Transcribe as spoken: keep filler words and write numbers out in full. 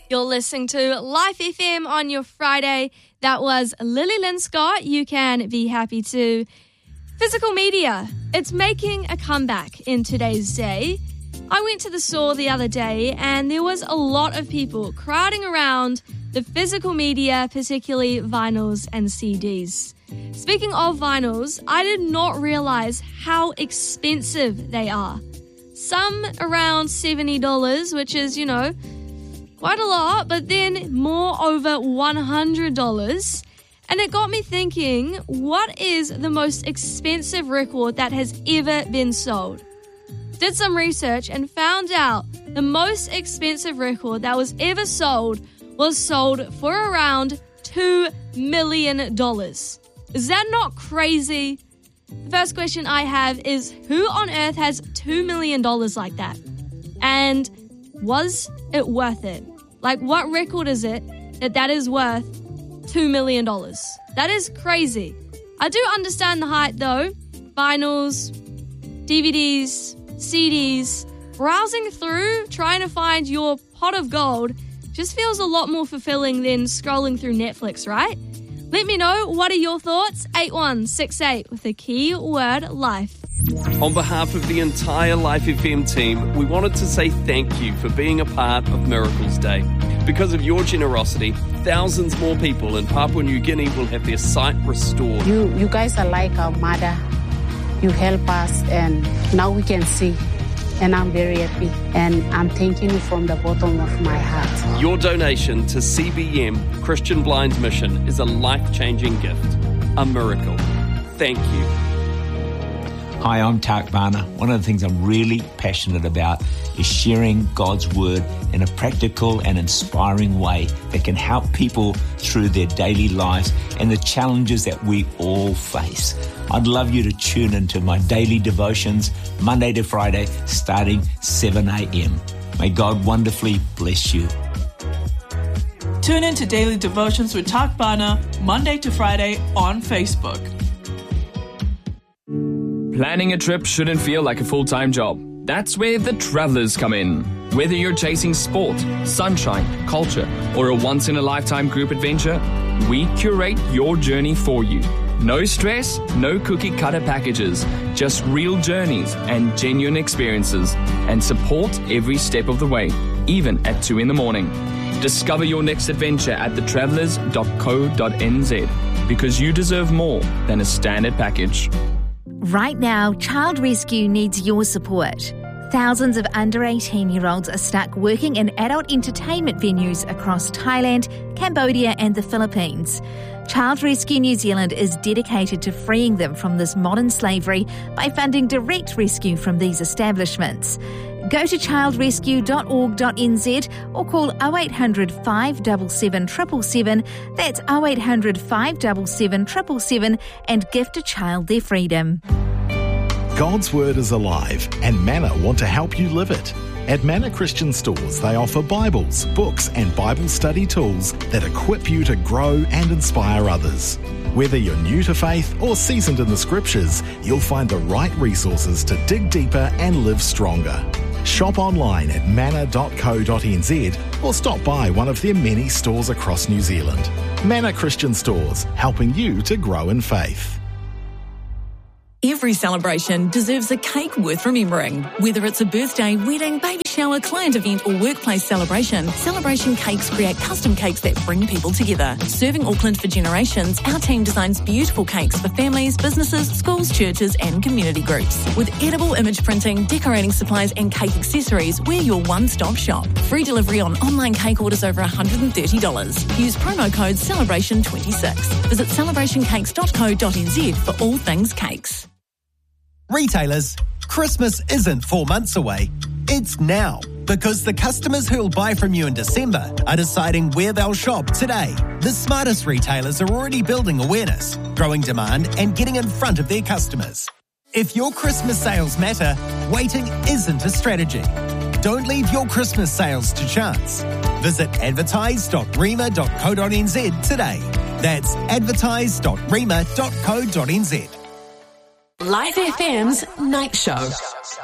You're listening to Life F M on your Friday. That was Lily Lynn Scott. You can be happy too. Physical media. It's making a comeback in today's day. I went to the store the other day and there was a lot of people crowding around the physical media, particularly vinyls and C Ds. Speaking of vinyls, I did not realize how expensive they are. Some around seventy dollars, which is, you know, quite a lot, but then more over one hundred dollars. And it got me thinking, what is the most expensive record that has ever been sold? Did some research and found out the most expensive record that was ever sold was sold for around two million dollars. Is that not crazy? The first question I have is, who on earth has two million dollars like that? And was it worth it? Like, what record is it that that is worth two million dollars? That is crazy. I do understand the hype though. Vinyls, D V Ds, C Ds, browsing through, trying to find your pot of gold just feels a lot more fulfilling than scrolling through Netflix, right? Let me know, what are your thoughts? eight one six eight with the keyword life. On behalf of the entire Life F M team, we wanted to say thank you for being a part of Miracles Day. Because of your generosity, thousands more people in Papua New Guinea will have their sight restored. You, you guys are like our mother. You help us and now we can see. And I'm very happy. And I'm thanking you from the bottom of my heart. Your donation to C B M, Christian Blind Mission, is a life-changing gift. A miracle. Thank you. Hi, I'm Tak Bana. One of the things I'm really passionate about is sharing God's Word in a practical and inspiring way that can help people through their daily lives and the challenges that we all face. I'd love you to tune into my daily devotions Monday to Friday starting seven a.m. May God wonderfully bless you. Tune in to Daily Devotions with Tak Bana Monday to Friday on Facebook. Planning a trip shouldn't feel like a full-time job. That's where the Travellers come in. Whether you're chasing sport, sunshine, culture, or a once-in-a-lifetime group adventure, we curate your journey for you. No stress, no cookie-cutter packages, just real journeys and genuine experiences, and support every step of the way, even at two in the morning. Discover your next adventure at the travellers dot co dot n z, because you deserve more than a standard package. Right now, Child Rescue needs your support. Thousands of under eighteen-year-olds are stuck working in adult entertainment venues across Thailand, Cambodia and the Philippines. Child Rescue New Zealand is dedicated to freeing them from this modern slavery by funding direct rescue from these establishments. Go to child rescue dot org dot n z or call oh eight hundred, five seven seven, seven seven seven. That's oh eight hundred, five seven seven, seven seven seven and gift a child their freedom. God's Word is alive and Manna want to help you live it. At Manna Christian Stores, they offer Bibles, books and Bible study tools that equip you to grow and inspire others. Whether you're new to faith or seasoned in the Scriptures, you'll find the right resources to dig deeper and live stronger. Shop online at manna dot co dot n z or stop by one of their many stores across New Zealand. Manna Christian Stores, helping you to grow in faith. Every celebration deserves a cake worth remembering. Whether it's a birthday, wedding, baby shower, client event or workplace celebration, Celebration Cakes create custom cakes that bring people together. Serving Auckland for generations, our team designs beautiful cakes for families, businesses, schools, churches and community groups. With edible image printing, decorating supplies and cake accessories, we're your one-stop shop. Free delivery on online cake orders over one hundred thirty dollars. Use promo code celebration twenty-six. Visit celebration cakes dot co dot n z for all things cakes. Retailers, Christmas isn't four months away. It's now, because the customers who'll buy from you in December are deciding where they'll shop today. The smartest retailers are already building awareness, growing demand, and getting in front of their customers. If your Christmas sales matter, waiting isn't a strategy. Don't leave your Christmas sales to chance. Visit advertise dot rema dot co dot n z today. That's advertise dot rema dot co dot n z. Life F M's Night Show.